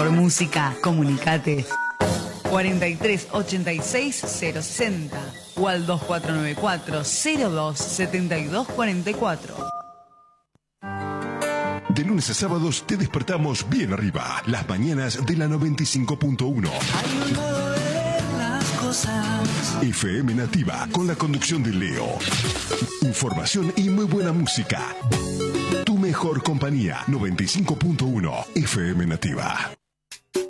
mejor música, comunicate. 43 86 060 o al 2494 02 72 44. De lunes a sábados te despertamos bien arriba. Las mañanas de la 95.1. Hay un modo de ver las cosas. FM Nativa, con la conducción de Leo. Información y muy buena música. Tu mejor compañía, 95.1 FM Nativa.